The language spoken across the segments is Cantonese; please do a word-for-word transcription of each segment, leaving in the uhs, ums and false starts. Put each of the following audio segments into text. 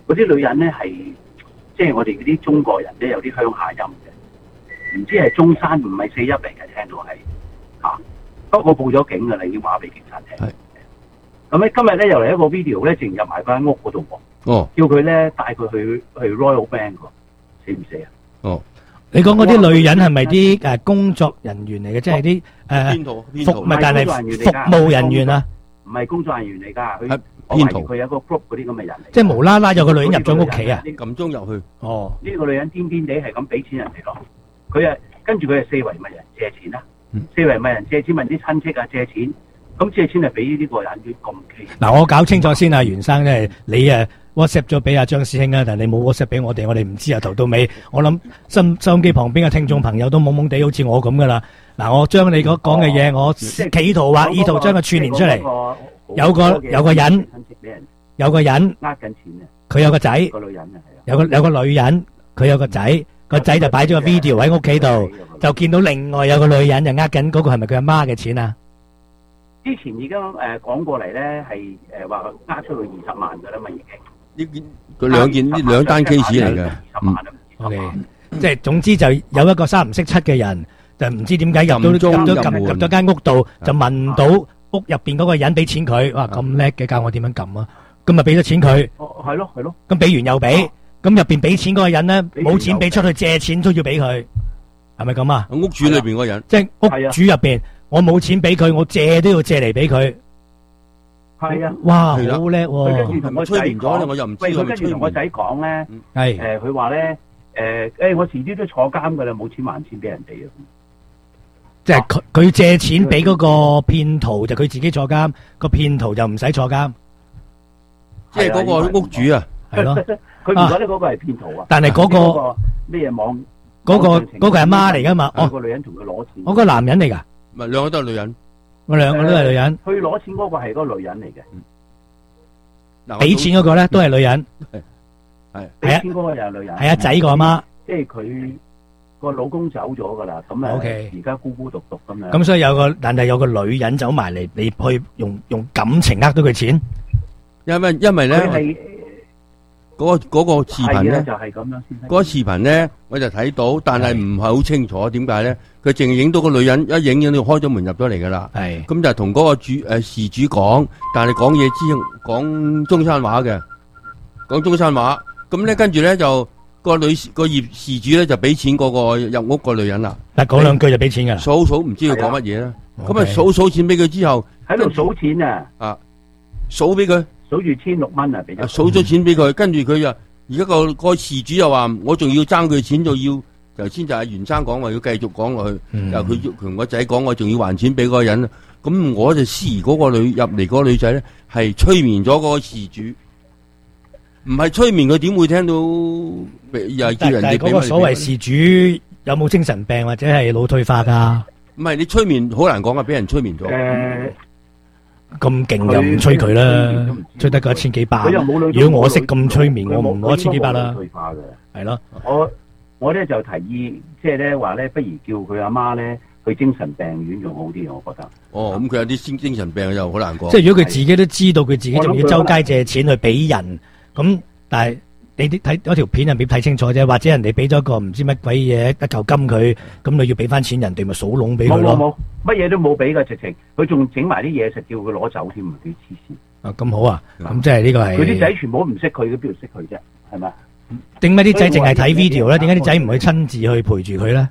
嗰啲女人咧係即係我哋嗰啲中國人咧有啲鄉下音嘅，唔知係中山唔係四邑嚟嘅，聽到係嚇。不過報咗警㗎啦，已經話俾警察聽。係。咁咧今日咧又嚟一個 video 咧，淨入埋間屋嗰度喎。哦。叫佢咧帶佢去去 Royal Bank 喎，死唔死啊？哦。你講嗰啲女人係咪啲誒工作人員嚟嘅？即係啲誒服唔係，但係服務人員啊？唔係工作人員嚟㗎，佢我懷疑佢有個 group 嗰啲咁嘅人嚟。即係無啦啦有個女人入咗屋企啊？撳鐘入去。哦。呢個女人癲癲地係咁俾錢人哋咯。佢啊跟住佢係四圍問人借錢啦。四圍問人借錢，問啲親戚啊借錢。咁借錢係俾呢個人咁奇。嗱，我搞清楚先啊，袁生，即係你誒 WhatsApp 咗俾阿張師兄啊，但係你冇 WhatsApp 俾我哋，我哋唔知由頭到尾。我諗收收音機旁邊嘅聽眾朋友都懵懵地，好似我咁噶啦。嗱，我將你嗰講嘅嘢，我企圖或意圖將佢串連出嚟。有個有個人，有個人呃緊錢啊！佢有個仔，個女人啊，有個有個女人，佢有個仔，個仔就擺咗個 video 喺屋企度，就見到另外有個女人就呃緊嗰個係咪佢阿媽嘅錢啊？之前已經誒講過嚟咧，係誒話呃出去二十萬噶啦嘛，已經呢件佢兩件呢兩單 case 嚟嘅，二十萬啊，OK，即係總之就有一個三唔識七嘅人，就唔知點解入到入咗入入咗間屋度，就問到屋入邊嗰個人俾錢佢，哇咁叻嘅，教我點樣撳啊，咁咪俾咗錢佢，哦係咯係咯，咁俾完又俾，咁入邊俾錢嗰個人咧冇錢俾出去借錢都要俾佢，係咪咁啊？屋主裏邊嗰個人，即係屋主入邊。我冇錢俾佢，我借都要借嚟俾佢。係啊，哇，好叻喎！佢跟住同我仔講，我又唔知佢跟住同我仔講咧，係誒，佢話咧，誒，誒，我遲啲都坐監噶啦，冇錢還錢俾人哋啊！即係佢佢借錢俾嗰個騙徒，就佢自己坐監，個騙徒就唔使坐監。即係嗰個屋主啊，係咯，佢唔覺得嗰個係騙徒啊？但係嗰個咩嘢網？嗰個嗰個係媽嚟噶嘛？哦，個女人同佢攞錢，嗰個男人嚟噶。唔係兩個都係女人，我兩個都係女人。去攞錢嗰個係嗰個女人嚟嘅，嗱，俾錢嗰個咧都係女人，係俾錢嗰個又係女人，係阿仔個阿媽，即係佢個老公走咗噶啦，咁啊，而家孤孤獨獨咁樣。咁所以有個，但係有個女人走埋嚟，你去用用感情呃到佢錢，因為因為咧。嗰個嗰個視頻咧，嗰個視頻咧，我就睇到，但係唔係好清楚點解咧？佢淨係影到個女人，一影影到開咗門入咗嚟噶啦。係咁就同嗰個主誒事主講，但係講嘢之後講中山話嘅，講中山話。咁咧跟住咧就個女個業事主咧就俾錢嗰個入屋個女人啦。但係講兩句就俾錢噶啦。數數唔知佢講乜嘢啦。咁啊數數錢俾佢之後，喺度數錢啊！啊，數俾佢。數住千六蚊啊！俾咗數咗錢俾佢，跟住佢就而家個個事主又話我仲要爭佢錢，就要頭先就係袁生講話要繼續講落去，又佢同個仔講我仲要還錢俾嗰個人，咁我就思疑嗰個女入嚟嗰個女仔咧係催眠咗嗰個事主，唔係催眠佢點會聽到又係叫人哋俾？但係嗰個所謂事主有冇精神病或者係腦退化噶？唔係你催眠好難講啊，俾人催眠咗。誒。咁勁就唔催佢啦，催得個一千幾百。如果我識咁催眠，我唔攞一千幾百啦。係咯，我我咧就提議，即係咧話咧，不如叫佢阿媽咧去精神病院仲好啲，我覺得。哦，咁佢有啲精精神病又好難過。即係如果佢自己都知道，佢自己仲要周街借錢去俾人，咁但係你啲睇嗰條片人哋睇清楚啫，或者人哋俾咗個唔知乜鬼嘢一嚿金佢，咁你要俾翻錢人哋咪數籠俾佢咯。冇冇冇。乜嘢都冇俾噶，直情佢仲整埋啲嘢食，叫佢攞走添啊！幾黐線啊！咁好啊，咁即係呢個係佢啲仔全部都唔識佢，佢邊度識佢啫？係咪？點解啲仔淨係睇 video 咧？點解啲仔唔去親自去陪住佢咧？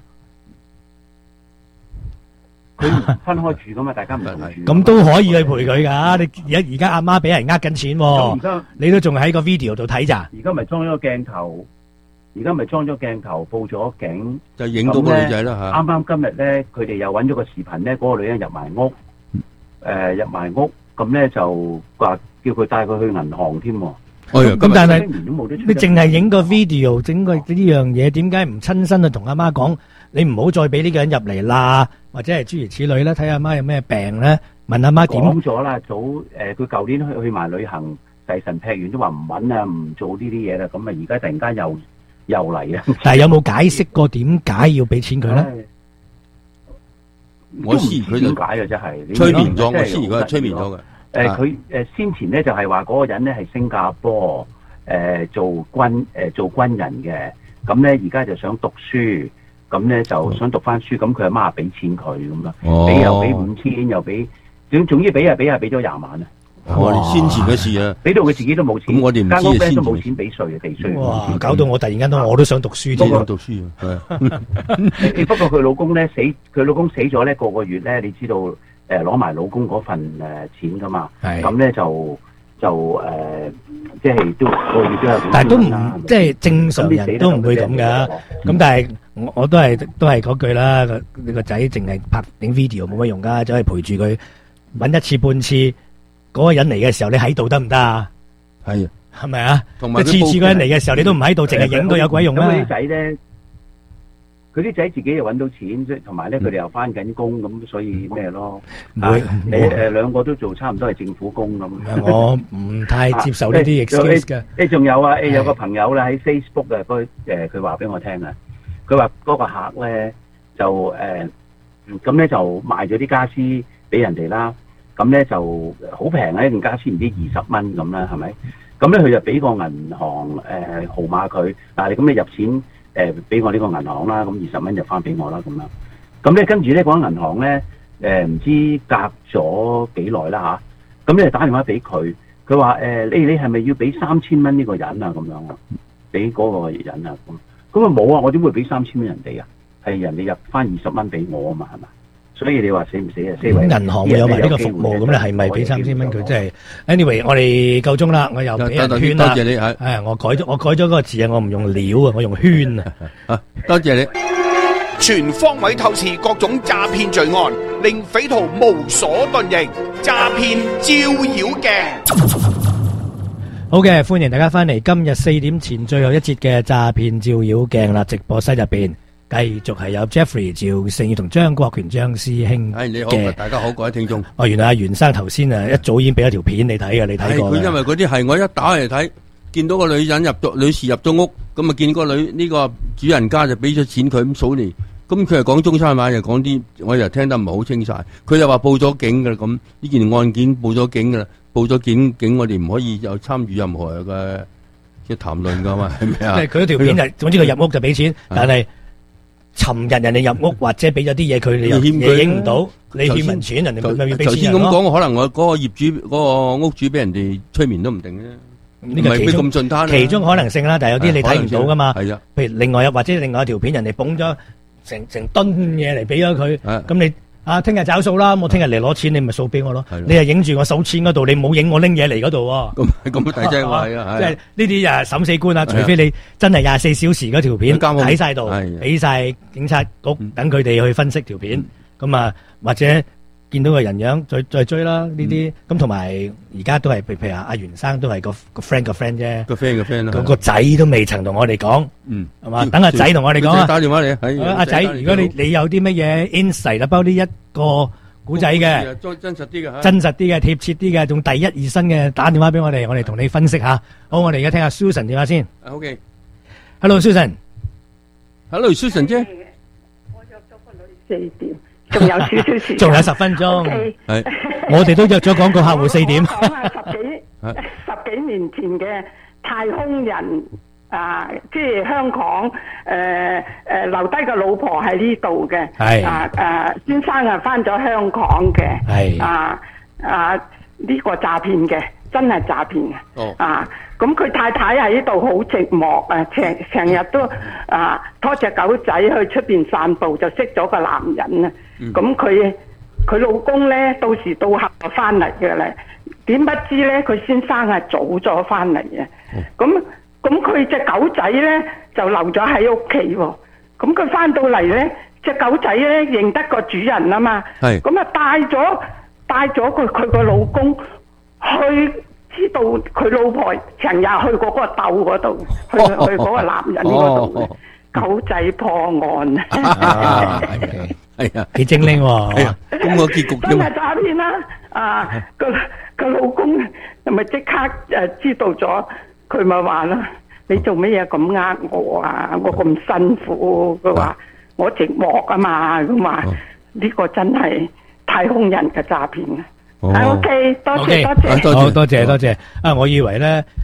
佢分開住噶嘛，大家唔同住。咁都可以去陪佢噶。你而家而家阿媽俾人呃緊錢，你都仲喺個 video 度睇咋？而家咪裝咗個鏡頭。而家咪裝咗鏡頭報咗警，就影到個女仔啦嚇。啱啱今日咧，佢哋又揾咗個視頻咧，嗰個女人入埋屋，誒入埋屋，咁咧就話叫佢帶佢去銀行添。咁但係你淨係影個 video，整個呢樣嘢，點解唔親身去同阿媽講？你唔好再俾呢個人入嚟啦，或者係諸如此類咧，睇阿媽有咩病咧，問阿媽點？講咗啦，早誒佢舊年去去埋旅行，誓神劈完都話唔揾啊，唔做呢啲嘢啦，咁啊而家突然間又。又嚟啊！但係有冇解釋過點解要俾錢佢咧？我思疑佢點解嘅真係催眠咗，我思疑佢係催眠咗嘅。誒，佢誒先前咧就係話嗰個人咧係新加坡， 誒做軍誒做軍人嘅，咁咧而家就想讀書，咁咧就想讀翻書，咁佢阿媽俾錢佢咁樣，俾又俾五千，又俾總總之俾啊俾啊俾咗廿萬啊！ 我哋先前嘅事啊， 俾到佢自己都冇錢， 咁我哋唔知間屋咧先都冇錢俾稅嘅地稅。 哇！搞到我突然間都我都想讀書添。 想讀書啊！係。 不過佢老公咧死，佢老公死咗咧，個個月咧，你知道誒攞埋老公嗰份誒錢噶嘛？係。咁咧就就誒，即係都個月都有。 但係都唔即係正常人都唔會咁噶。咁但係我我都係都係嗰句啦。個你個仔淨係拍影 video 冇乜用噶，就係陪住佢搵一次半次。嗰個人嚟嘅時候，你喺度得唔得啊？ 係啊， 係咪啊？即係次次嗰人嚟嘅時候，你都唔喺度，淨係影到有鬼用咩？ 咁佢啲仔咧，佢啲仔自己又揾到錢，即係同埋咧，佢哋又翻緊工，咁所以咩咯？ 唔會你誒兩個都做差唔多係政府工咁。 我唔太接受呢啲 excuse 嘅。 誒仲有啊？誒有個朋友咧喺 Facebook 啊，嗰誒佢話俾我聽啊，佢話嗰個客咧就誒咁咧就賣咗啲家私俾人哋啦。咁咧就好平啊！一件家私唔知二十蚊咁啦，係咪？咁咧佢就俾個銀行誒、呃、號碼佢，但係咁你入錢誒俾、呃、我呢個銀行啦，咁二十蚊就翻俾我啦咁樣。咁咧跟住咧嗰間銀行咧誒唔知隔咗幾耐啦嚇，咁咧打電話俾佢，佢話誒你你係咪要俾三千蚊呢個人啊咁樣啊？俾嗰個人啊咁，咁啊冇啊！我點會俾三千蚊人哋啊？係人哋入翻二十蚊俾我啊嘛，係咪？所以你話死唔死啊？死為銀行會有埋呢個服務，咁你係咪俾三千蚊佢？即係 anyway，我哋夠鐘啦，我又俾人圈啦。 多謝你係， 係我改咗，我改咗嗰個字啊，我唔用料啊，我用圈啊。 啊，多謝你。 全方位透視各種詐騙罪案，令匪徒無所遁形。詐騙照妖鏡。 好嘅，歡迎大家翻嚟今日四點前最後一節嘅詐騙照妖鏡啦，直播室入邊。繼續係有 Jeffrey 趙盛義同張國權張師兄嘅。 你好，大家好，各位聽眾。 哦，原來阿袁生頭先啊，一早已經俾咗條片你睇嘅，你睇過。 佢因為嗰啲係我一打嚟睇，見到個女人入咗，女士入咗屋，咁啊見個女呢個主人家就俾咗錢佢咁數嚟，咁佢係講中山話，又講啲，我又聽得唔係好清晒。佢又話報咗警噶啦，咁呢件案件報咗警噶啦，報咗警警，我哋唔可以有參與任何嘅嘅談論噶嘛，係咪啊？ 佢條片就總之佢入屋就俾錢，但係。尋日人哋入屋或者俾咗啲嘢佢，你又影唔到，你欠人錢，人哋咪要俾錢咯。頭先咁講， 可能我嗰個業主嗰個屋主俾人哋催眠都唔定啫。 呢個其中其中可能性啦，但係有啲你睇唔到噶嘛。係啊，譬如另外又或者另外一條片，人哋捧咗成成噸嘢嚟俾咗佢，咁你。啊！聽日找數啦，我聽日嚟攞錢，你咪數俾我咯。你係影住我數錢嗰度，你冇影我拎嘢嚟嗰度喎。 咁咁大劑話係啊！ 即係呢啲啊審死官啊，除非你真係廿四小時嗰條片喺晒度，俾晒警察局等佢哋去分析條片。咁啊，或者見到個人樣再再追啦呢啲。咁同埋而家都係譬如話阿袁生都係個個 friend 個 friend 啫。 個 friend 個 friend 啦。個個仔都未曾同我哋講。嗯。係嘛？等阿仔同我哋講啊。 打電話嚟。 阿仔，如果你你有啲乜嘢 insight 啊，包呢一個古仔嘅， 真實啲嘅， 真實啲嘅，貼切啲嘅，仲第一二身嘅，打電話俾我哋，我哋同你分析下。好，我哋而家聽下 Susan 電話先。 OK。 Hello Susan。 Hello Susan 姐。 我約咗個女四點，仲有少少時間。 仲有十分鐘。係。我哋都約咗廣告客戶四點。 講下十幾十幾年前嘅太空人。啊，即係香港誒誒、呃呃、留低個老婆喺呢度嘅，係啊誒先生啊翻咗香港嘅，係啊啊呢、呢個詐騙嘅，真係詐騙嘅，哦啊咁佢太太喺呢度好寂寞啊，成成日都啊拖隻狗仔去出邊散步，就識咗個男人啊，咁佢佢老公咧到時到客就翻嚟嘅咧，點不知咧佢先生係早咗翻嚟嘅，咁、哦。咁佢隻狗仔咧就留咗喺屋企喎，咁佢翻到嚟咧，隻狗仔咧認得個主人啊嘛，咁啊帶咗帶咗佢佢個老公去，知道佢老婆成日去過嗰個竇嗰度，去去嗰個男人嗰度，狗仔破案啊！ 係啊， 幾精靈喎！係啊， 咁個結局真係詐騙啦！啊，個個老公係咪即刻誒知道咗？佢咪話啦，你做乜嘢咁呃我啊？我咁辛苦，佢話我寂寞啊嘛，咁話呢個真係太空人嘅詐騙啊！係 OK，多謝多謝， 好多謝多謝啊！我以為咧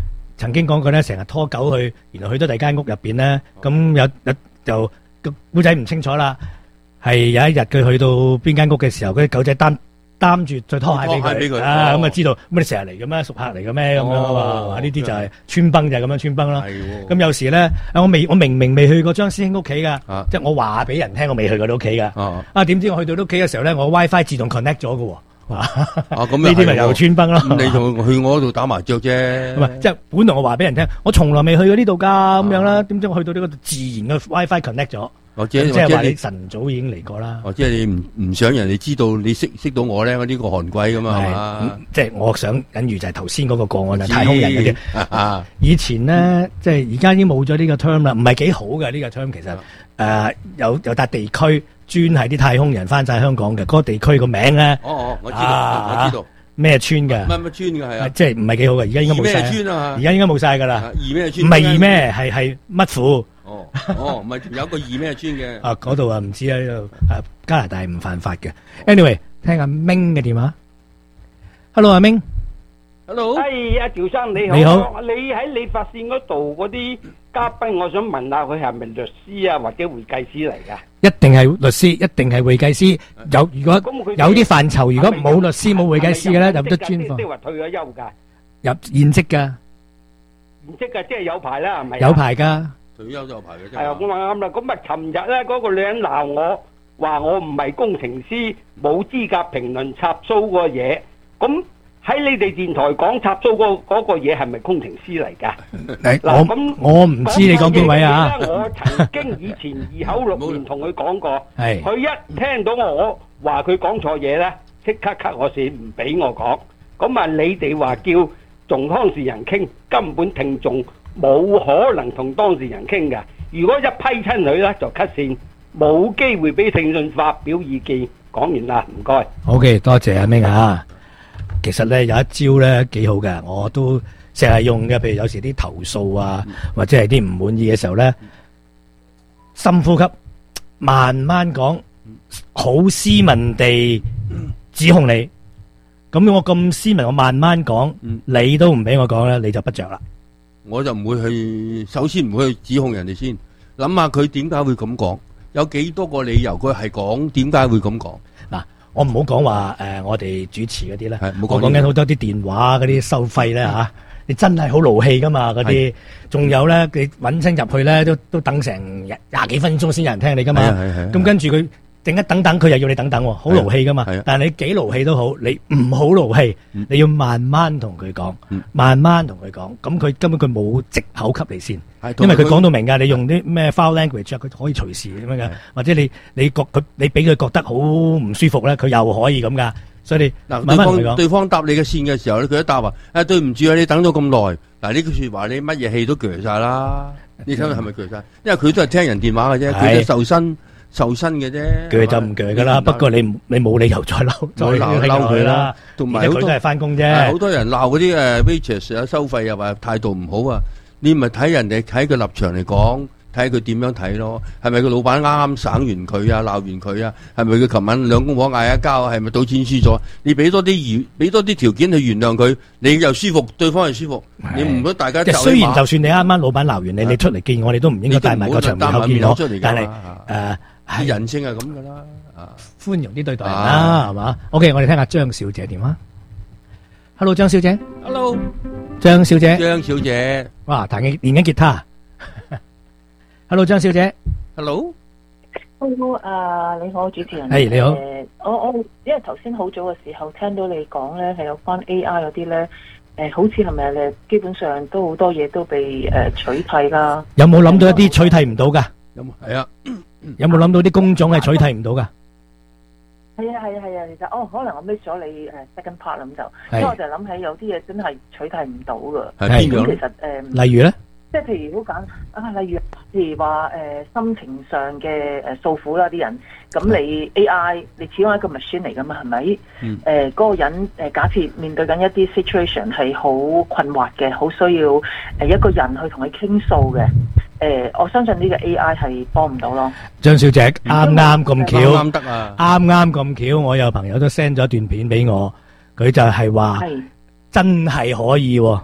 曾經講過咧，成日拖狗去，然後去到第間屋入邊咧，咁有有就個古仔唔清楚啦。係有一日佢去到邊間屋嘅時候，嗰啲狗仔擔擔住再拖鞋俾佢，啊咁啊知道，咁你成日嚟嘅咩？熟客嚟嘅咩？咁樣啊嘛，呢啲就係穿崩就係咁樣穿崩啦。咁有時咧，我未我明明未去過張師兄屋企噶，即係我話俾人聽我未去過你屋企噶。啊點知我去到屋企嘅時候咧，我 WiFi 自動 connect 咗嘅。啊咁呢啲咪又穿崩咯。 你仲去我嗰度打麻雀啫？ 唔係，即係本來我話俾人聽，我從來未去過呢度噶，咁樣啦。點知我去到呢個自然嘅 WiFi connect 咗。或者即係話你晨早已經嚟過啦， 或者你唔唔想人哋知道你識識到我咧，我呢個韓鬼噶嘛係嘛？ 即係我想隱喻就係頭先嗰個個案就太空人嗰啲。以前咧，即係而家已經冇咗呢個 term 啦，唔係幾好嘅呢個 term。其實誒有有笪地區專係啲太空人翻晒香港嘅，嗰個地區個名咧。 哦哦，我知道，我知道咩村嘅？ 乜乜村嘅係啊？ 即係唔係幾好嘅？而家應該冇晒。咩村啊？而家應該冇晒噶啦。 二咩村？ 唔係二咩？係係乜府？ 哦哦，唔係有個二咩村嘅？ 啊，嗰度啊唔知啊，呢度啊加拿大唔犯法嘅。Anyway， 聽阿明嘅電話。Hello， 阿明。 Hello。哎，阿趙生你好。 你好。 你喺理髮線嗰度嗰啲嘉賓，我想問下佢係咪律師啊，或者會計師嚟噶？ 一定係律師，一定係會計師。有如果有啲範疇，如果冇律師冇會計師嘅咧，入得專科。 即係話退咗休噶。 入現職噶。 現職噶，即係有牌啦，係咪？ 有牌噶。 退休就有牌嘅啫。 係啊，我話啱啦。咁啊，尋日咧嗰個女人鬧我，話我唔係工程師，冇資格評論插蘇個嘢。咁喺你哋電台講插蘇嗰嗰個嘢係咪工程師嚟㗎？ 嗱，咁我唔知你講邊位啊？ 我曾經以前二口六面同佢講過， 係佢一聽到我話佢講錯嘢咧，即刻 cut 我線，唔俾我講。咁啊，你哋話叫同當事人傾，根本聽眾冇可能同當事人傾㗎。如果一批親佢咧，就 cut 線，冇機會俾聽眾發表意見。講完啦，唔該。 OK，多謝阿明啊。其實咧有一招咧幾好嘅，我都成日用嘅。譬如有時啲投訴啊，或者係啲唔滿意嘅時候咧，深呼吸，慢慢講，好斯文地指控你。咁我咁斯文，我慢慢講，你都唔俾我講咧，你就不着啦。 我就唔會去，首先唔會去指控人哋先，諗下佢點解會咁講，有幾多個理由佢係講點解會咁講。 嗱，我唔好講話誒，我哋主持嗰啲咧，我講緊好多啲電話嗰啲收費咧吓，你真係好勞氣噶嘛嗰啲，仲有咧你搵親入去咧都都等成廿幾分鐘先有人聽你噶嘛，咁跟住佢。等一等等，佢又要你等等，好勞氣噶嘛。但係你幾勞氣都好，你唔好勞氣，你要慢慢同佢講，慢慢同佢講。咁佢根本佢冇藉口給你先，因為佢講到明噶。你用啲咩 foul language，佢可以隨時咁樣嘅，或者你你覺佢你俾佢覺得好唔舒服咧，佢又可以咁噶。所以你嗱， 對方對方答你嘅線嘅時候咧，佢一答話：誒對唔住啊，你等咗咁耐。嗱呢句説話你乜嘢氣都鋸曬啦。你睇下係咪鋸曬？因為佢都係聽人電話嘅啫，佢都受薪。受薪嘅啫， 鋸就唔鋸噶啦。不過你你冇理由再嬲，再鬧嬲佢啦。同埋佢都係翻工啫。 好多人鬧嗰啲誒 waitress 啊，收費又話態度唔好啊。你咪睇人哋睇佢立場嚟講，睇佢點樣睇咯。係咪個老闆啱啱省完佢啊，鬧完佢啊？係咪佢琴晚兩公婆嗌一交啊？係咪賭錢輸咗？你俾多啲原，俾多啲條件去原諒佢，你又舒服，對方又舒服。你唔好大家。 雖然就算你啱啱老闆鬧完你，你出嚟見我哋都唔應該帶埋個場面口見我。但係誒。 係人性係咁噶啦，啊， 寬容啲對待人啦，係嘛 ？OK，我哋聽下張小姐電話。Hello， 張小姐。 Hello， 張小姐。 張小姐。 哇，彈緊練緊吉他。Hello， 張小姐。 Hello。Hello， 誒，你好，主持人。 係你好。 誒，我我因為頭先好早嘅時候聽到你講咧，係有關 A I 嗰啲咧，誒，好似係咪咧？基本上都好多嘢都被誒取替啦。 有冇諗到一啲取替唔到噶？ 有冇？係啊。 有冇諗到啲工種係取替唔到噶？ 係啊係啊係啊，其實哦，可能我 miss 咗你誒 second part 咁就，因為我就諗起有啲嘢真係取替唔到噶。 係邊樣？ 其實誒， 例如咧， 即係譬如好簡啊，例如譬如話誒心情上嘅誒訴苦啦，啲人咁你 A I 你始終係一個 machine 嚟噶嘛，係咪？誒嗰個人誒假設面對緊一啲 situation 係好困惑嘅，好需要誒一個人去同佢傾訴嘅。誒，我相信呢個 A I 係幫唔到咯。 張小姐啱啱咁巧， 啱得啊！ 啱啱咁巧，我有朋友都 send 咗段片俾我，佢就係話真係可以，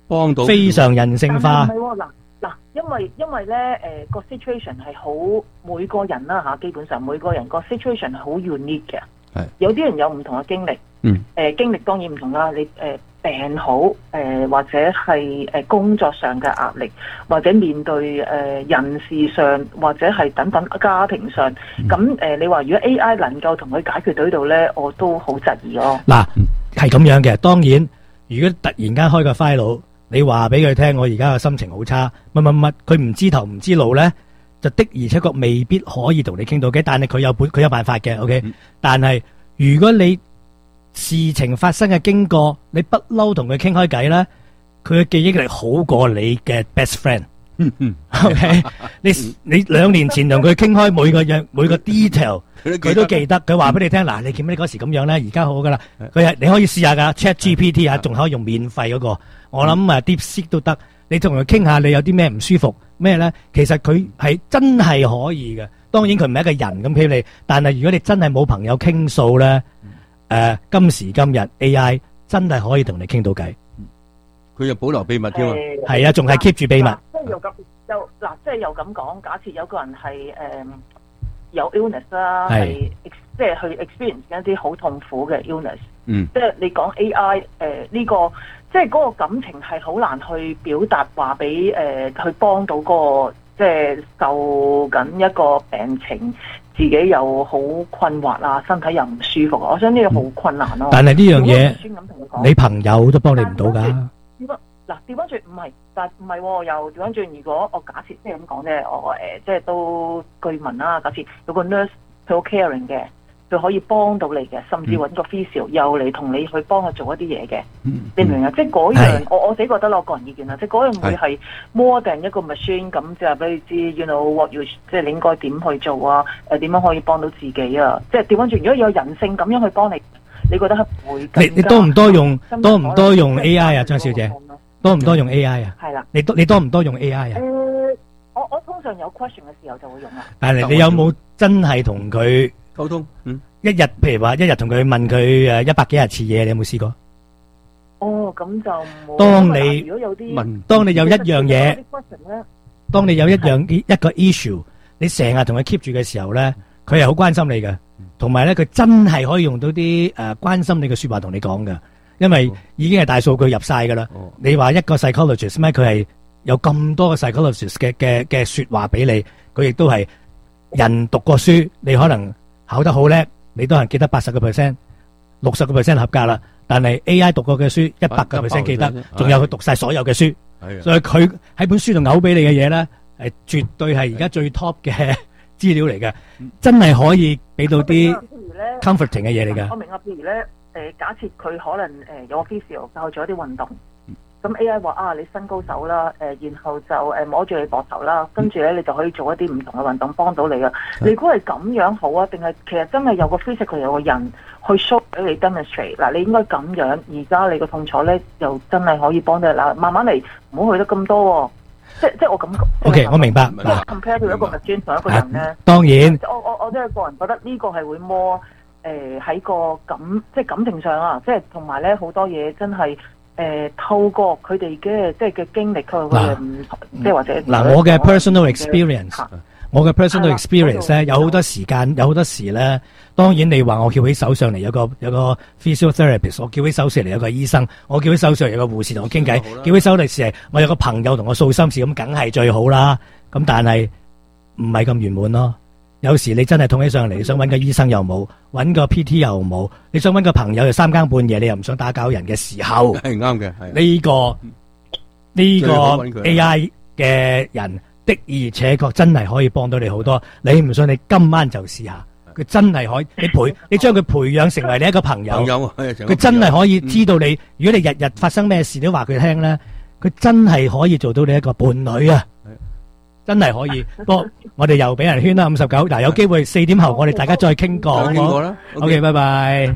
幫到， 非常人性化。 唔係喎，嗱嗱，因為因為咧誒個 situation 係好每個人啦嚇，基本上每個人個 situation 係好 unique 嘅。 係有啲人有唔同嘅經歷。 嗯。 誒、呃、經歷當然唔同啦，你誒。呃病好，誒、呃、或者係誒工作上嘅壓力，或者面對誒、呃、人事上，或者係等等家庭上，咁誒、呃、你話如果 A I 能夠同佢解決到呢度咧，我都好質疑咯。 嗱，係咁樣嘅，當然如果突然間開個 file，你話俾佢聽，我而家嘅心情好差，乜乜乜，佢唔知頭唔知路咧，就的而且確未必可以同你傾到嘅，但係佢有本佢有辦法嘅 ，OK、嗯。但係如果你事情發生嘅經過，你不嬲同佢傾開偈咧，佢嘅記憶力好過你嘅 best friend。嗯嗯，OK，你你兩年前同佢傾開每個樣每個 detail，佢都記得。佢話俾你聽，嗱，你見唔見你嗰時咁樣咧？而家好噶啦。佢係你可以試下噶 ，Chat G P T 啊，仲可以用免費嗰個。我諗啊 ，DeepSeek 都得。你同佢傾下，你有啲咩唔舒服咩咧？其實佢係真係可以嘅。當然佢唔係一個人咁俾你，但係如果你真係冇朋友傾訴咧。誒、呃，今時今日 A I 真係可以同你傾到偈， 佢又保留秘密添啊， 係啊，仲係 keep 住秘密。 即係又咁又嗱，即係又咁講，假設有個人係誒、呃、有 illness 啦，係即係去 experience 一啲好痛苦嘅 illness， 嗯， 即係你講 A I 誒、呃、呢、這個，即係嗰個感情係好難去表達，話俾誒去幫到嗰個即係受緊一個病情。自己又好困惑啊，身體又唔舒服，我想呢個好困難咯、啊。 但係呢樣嘢，你朋友都幫你唔到㗎。 嗱，調翻轉唔係，但係唔係喎，又調翻轉。如果我假設即係咁講咧，我誒、呃、即係都據聞啦，假設有個 nurse 佢好 caring 嘅，佢可以幫到你嘅，甚至揾個 physio、嗯、又嚟同你去幫佢做一啲嘢嘅。嗯、你明唔明啊？即係嗰樣，我我自己覺得咯，個人意見啦，即係嗰樣會係 more than 一個 machine 咁，就係俾你知 ，you know what you，即係你應該點去做啊？誒、呃、點樣可以幫到自己啊？即係調翻轉，如果有人性咁樣去幫你，你覺得係會？ 你你多唔多用？多唔多用 A I 啊，張小姐？多唔多用 A I 啊？係啦。你多你多唔多用 A I 啊？誒、 呃，我我通常有 question 嘅時候就會用啦。 但係你有冇真係同佢溝通？嗯， 一日譬如話一日同佢問佢誒一百幾廿次嘢，你有冇試過？ 哦，咁就冇。 當你如果有啲問，當你有一樣嘢，當你有一樣一個 issue，你成日同佢 keep 住嘅時候咧，佢係好關心你嘅，同埋咧佢真係可以用到啲誒關心你嘅說話同你講嘅。因為已經係大數據入晒噶啦，你話一個 psychologist 咩？佢係有咁多個 psychologist 嘅嘅嘅說話俾你，佢亦都係人讀過書，你可能考得好叻，你都係記得八十個 percent，六十個 percent 合格啦。但係 A I 讀過嘅書一百個 percent 記得，仲有佢讀晒所有嘅書，所以佢喺本書度嘔俾你嘅嘢咧，係絕對係而家最 top 嘅資料嚟嘅，真係可以俾到啲 comforting 嘅嘢嚟噶。 我明啊，譬如咧。誒，假設佢可能誒有個 physio 教咗一啲運動，咁 A I 話啊，你伸高手啦，誒，然後就誒摸住你膊頭啦，跟住咧你就可以做一啲唔同嘅運動幫到你啊。你估係咁樣好啊，定係其實真係有個 physical 有個人去 show 俾你 demonstrate 嗱？你應該咁樣，而家你個痛楚咧又真係可以幫到你嗱，慢慢嚟，唔好去得咁多，即即係我感覺。 O K，我明白。 即係 compare 到一個 machine 同一個人咧， 當然。 我我我真係個人覺得呢個係會 more。誒喺、呃、個感即係感情上啊，即係同埋咧好多嘢真係誒、呃、透過佢哋嘅即係嘅經歷，佢佢唔即係或者嗱，我嘅 personal experience，我嘅 personal experience 咧有好多時間，有好多時咧，當然你話我翹起手上嚟有個有個 physiotherapist，我翹起手上嚟有個醫生，我翹起手上嚟有個護士同我傾偈，翹起手嚟時我有個朋友同我訴心事，咁梗係最好啦。咁但係唔係咁圓滿咯。有時你真係痛起上嚟，你想揾個醫生又冇，揾個 P T 又冇，你想揾個朋友又三更半夜，你又唔想打攪人嘅時候， 係啱嘅。 呢個呢個 A I 嘅人的而且確真係可以幫到你好多。你唔信，你今晚就試下，佢真係可以。你培你將佢培養成為你一個朋友，佢真係可以知道你。如果你日日發生咩事都話佢聽咧，佢真係可以做到你一個伴侶啊！真係可以，不過我哋又俾人圈啦五十九，嗱有機會四點後我哋大家再傾過，好唔好？OK，拜拜。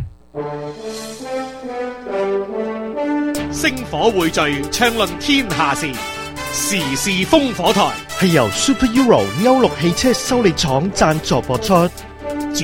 星火匯聚，暢論天下事，時事烽火台係由 Super Euro 歐陸汽車修理廠贊助播出，主持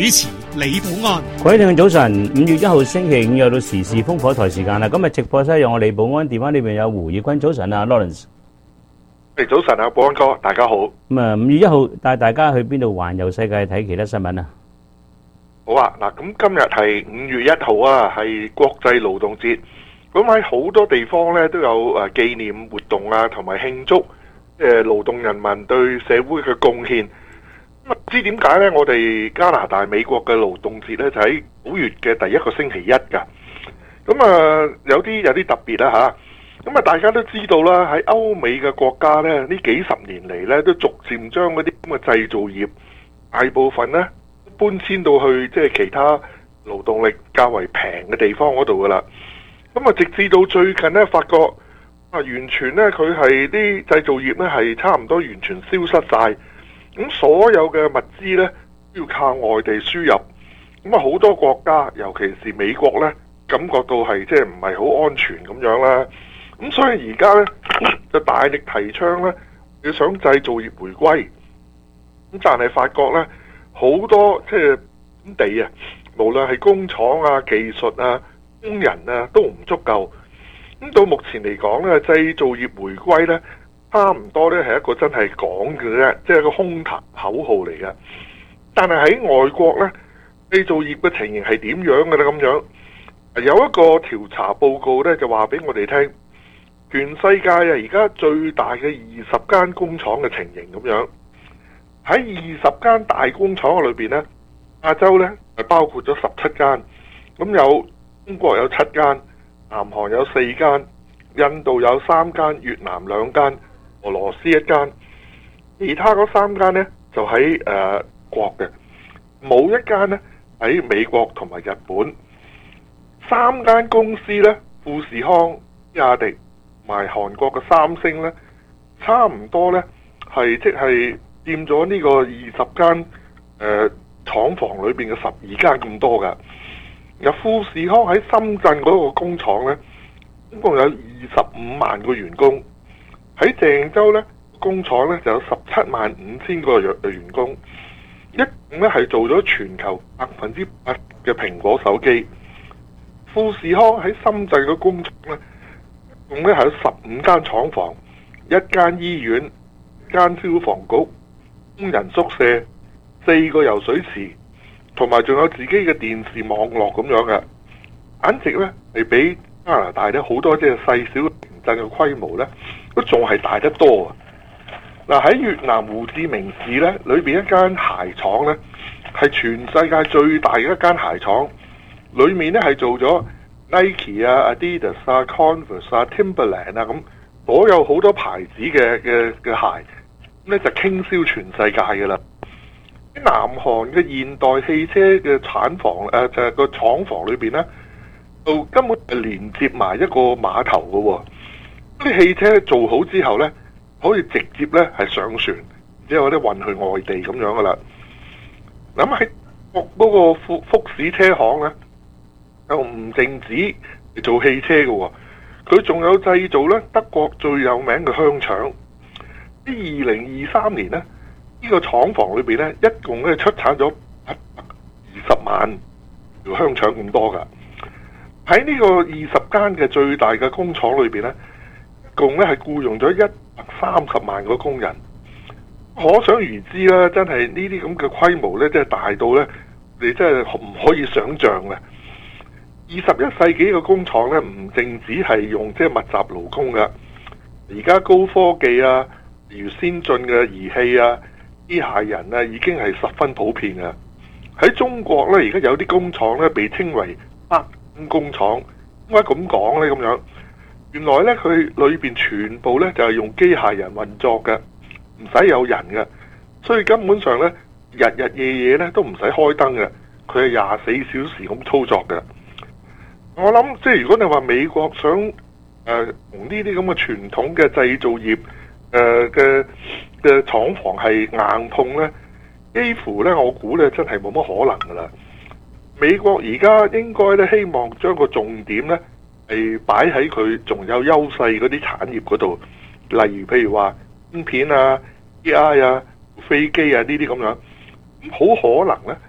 李寶安。 各位聽眾早晨，五月一號星期五又到時事烽火台時間啦。今日直播室有我李寶安，電話裏邊有胡業坤。早晨啊 ，Lawrence。 誒，早晨啊，寶安哥，大家好。 咁啊，五月一號帶大家去邊度環遊世界睇其他新聞啊？ 好啊，嗱，咁今日係五月一號啊，係國際勞動節。咁喺好多地方咧都有誒紀念活動啊，同埋慶祝誒勞動人民對社會嘅貢獻。咁唔知點解咧？我哋加拿大、美國嘅勞動節咧就喺九月嘅第一個星期一㗎。咁啊，有啲有啲特別啦嚇。咁啊，大家都知道啦，喺歐美嘅國家咧，呢幾十年嚟咧都逐漸將嗰啲咁嘅製造業大部分咧搬遷到去即係其他勞動力較為平嘅地方嗰度噶啦。咁啊，直至到最近咧，發覺啊，完全咧佢係啲製造業咧係差唔多完全消失晒。咁所有嘅物資咧都要靠外地輸入。咁啊，好多國家，尤其是美國咧，感覺到係即係唔係好安全咁樣啦。咁所以而家咧就大力提倡咧，要想製造業回歸。咁但係發覺咧，好多即係本地啊，無論係工廠啊、技術啊、工人啊，都唔足夠。咁到目前嚟講咧，製造業回歸咧，差唔多咧係一個真係講嘅啫，即係一個空談口號嚟嘅。但係喺外國咧，製造業嘅情形係點樣嘅咧？咁樣有一個調查報告咧，就話俾我哋聽，全世界啊而家最大嘅二十間工廠嘅情形咁樣。喺二十間大工廠嘅裏邊咧，亞洲咧係包括咗十七間，咁有中國有七間，南韓有四間，印度有三間，越南兩間，俄羅斯一間，其他嗰三間咧就喺誒、呃、國嘅，冇一間咧喺美國同埋日本。三間公司咧，富士康、比亞迪同埋韓國嘅三星咧，差唔多咧係即係佔咗呢個二十間誒廠房裏邊嘅十二間咁多噶。有富士康喺深圳嗰個工廠咧，總共有二十五萬個員工；喺鄭州咧工廠咧就有十七萬五千個員員工，一共咧係做咗全球百分之八嘅蘋果手機。富士康喺深圳嘅工廠咧，一共咧係有十五間廠房、一間醫院、一間消防局、工人宿舍、四個游水池，同埋仲有自己嘅電視網絡咁樣嘅，簡直咧係比加拿大咧好多即係細小城鎮嘅規模咧，都仲係大得多啊！嗱，喺越南胡志明市咧，裏邊一間鞋廠咧，係全世界最大嘅一間鞋廠，裏面咧係做咗 Nike 啊、Adidas 啊、Converse 啊、Timberland 啊咁，所有好多牌子嘅嘅嘅鞋，咁咧就傾銷全世界噶啦。喺南韓嘅現代汽車嘅產房誒、呃，就係、是、個廠房裏邊咧，就根本係連接埋一個碼頭嘅喎、哦。啲汽車做好之後咧，可以直接咧係上船，之後咧運去外地咁樣噶啦。咁喺嗰個福福士車行咧，又唔淨止做汽車嘅喎、哦，佢仲有製造咧德國最有名嘅香腸。喺二零二三年咧，呢個廠房裏邊咧，一共咧出產咗一百二十萬條香腸咁多噶。喺呢個二十間嘅最大嘅工廠裏邊咧，一共咧係僱用咗一百三十萬個工人。可想而知啦，真係呢啲咁嘅規模咧，真係大到咧，你真係唔可以想像嘅。二十一世紀嘅工廠咧，唔淨止係用即係密集勞工噶，而家高科技啊，例如先進嘅儀器啊、機械人啊，已經係十分普遍嘅。喺中國咧，而家有啲工廠咧被稱為黑金工廠。點解咁講咧？咁樣原來咧佢裏邊全部咧就係用機械人運作嘅，唔使有人嘅，所以根本上咧日日夜夜咧都唔使開燈嘅，佢係廿四小時咁操作嘅。我諗即係如果你話美國想誒同呢啲咁嘅傳統嘅製造業誒嘅嘅廠房係硬碰咧，幾乎咧我估咧真係冇乜可能噶啦。美國而家應該咧希望將個重點咧係擺喺佢仲有優勢嗰啲產業嗰度，例如譬如話芯片啊、A I 啊、飛機啊呢啲咁樣，好可能咧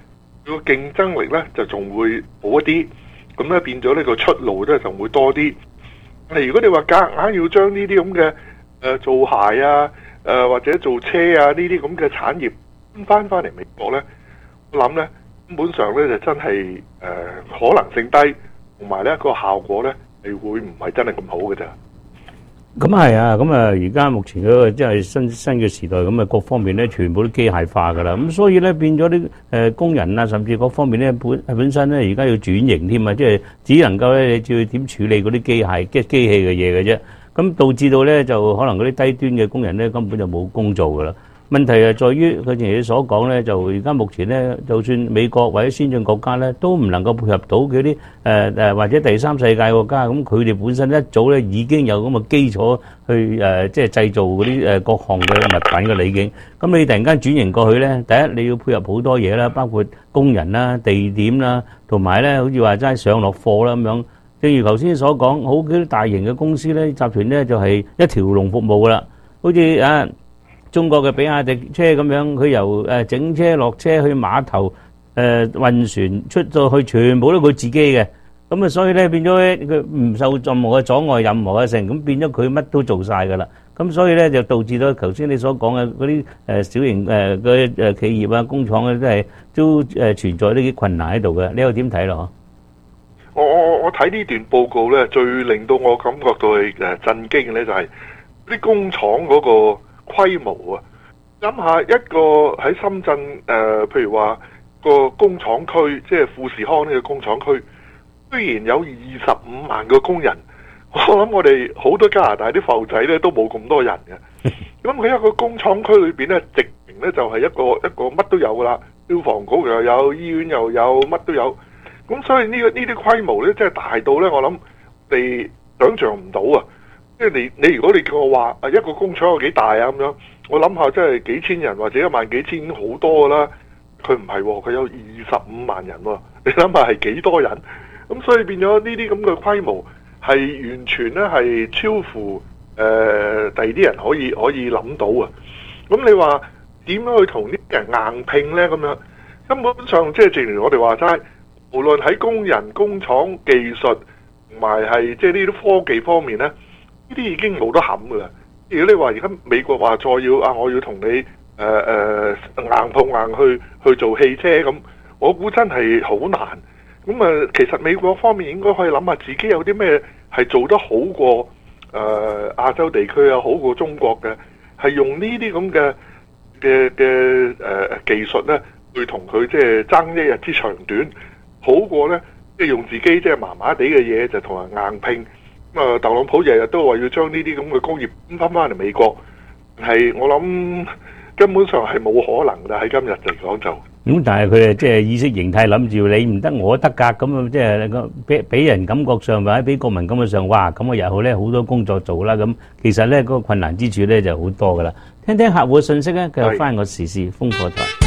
個競爭力咧就仲會好一啲，咁咧變咗呢個出路咧就會多啲。如果你話夾硬要將呢啲咁嘅誒做鞋啊，誒、呃、或者做車啊呢啲咁嘅產業搬翻翻嚟美國咧，我諗咧根本上咧就真係誒、呃、可能性低，同埋咧個效果咧係會唔係真係咁好嘅咋。 咁係啊，咁啊而家目前嗰個即係新新嘅時代，咁啊各方面咧全部都機械化噶啦，咁所以咧變咗啲誒工人啊，甚至各方面咧本本身咧而家要轉型添啊，即係只能夠咧你要點處理嗰啲機械即係機器嘅嘢嘅啫，咁導致到咧就可能嗰啲低端嘅工人咧根本就冇工做噶啦。問題係在於佢哋所講咧，就而家目前咧，就算美國或者先進國家咧，都唔能夠配合到佢啲誒誒或者第三世界國家，咁佢哋本身一早咧已經有咁嘅基礎去誒、呃，即係製造嗰啲誒各項嘅物品嘅理境。咁你突然間轉型過去咧，第一你要配合好多嘢啦，包括工人啦、地點啦，同埋咧好似話齋上落貨啦咁樣。正如頭先所講，好幾啲大型嘅公司咧、集團咧就係一條龍服務噶啦，好似啊〜中國嘅比亞迪車咁樣，佢由誒整車落車去碼頭誒運船出到去，全部都佢自己嘅。咁啊，所以咧變咗咧，佢唔受任何嘅阻礙，任何嘅成，咁變咗佢乜都做晒㗎啦。咁所以咧就導致到頭先你所講嘅嗰啲誒小型誒嘅誒企業啊、工廠咧，都係都誒存在呢啲困難喺度嘅。你又點睇咯？ 我我我睇呢段報告咧，最令到我感覺到係誒震驚嘅咧，就係啲工廠嗰個規模啊！諗下一個喺深圳誒、呃，譬如話個工廠區，即係富士康呢個工廠區，雖然有二十五萬個工人，我諗我哋好多加拿大啲埠仔咧都冇咁多人嘅。咁佢一個工廠區裏邊咧，直情咧就係一個一個乜都有噶啦，消防局又有，醫院又有，乜都有。咁所以呢、呢個呢啲規模咧，真係大到咧，我諗你想象唔到啊！即係你你如果你叫我話啊一個工廠有幾大啊咁樣，我諗下真係幾千人或者一萬幾千已經好多噶啦。佢唔係喎，佢有二十五萬人喎。你諗下係幾多人？咁所以變咗呢啲咁嘅規模係完全咧係超乎誒第二啲人可以可以諗到啊。咁你話點樣去同呢啲人硬拼咧？咁樣根本上即係正如我哋話齋，無論喺工人、工廠技術同埋係即係呢啲科技方面咧，呢啲已經冇得冚噶啦。如果你話而家美國話再要啊，我要同你誒誒、呃、硬碰硬去去做汽車咁，我估真係好難。咁啊，其實美國方面應該可以諗下自己有啲咩係做得好過誒、呃、亞洲地區啊，好過中國嘅，係用呢啲咁嘅嘅嘅誒技術咧，去同佢即係爭一日之長短，好過咧即係用自己即係麻麻地嘅嘢就同人硬拼。咁啊，特朗普日日都話要將呢啲咁嘅工業搬翻翻嚟美國，係我諗根本上係冇可能㗎。喺今日嚟講就咁，但係佢哋即係意識形態諗住你唔得我得㗎，咁啊即係俾俾人感覺上或者俾國民感覺上，哇咁啊日後咧好多工作做啦咁。其實咧嗰個困難之處咧就好多㗎啦。聽聽客戶嘅信息咧，繼續翻個時事風火台。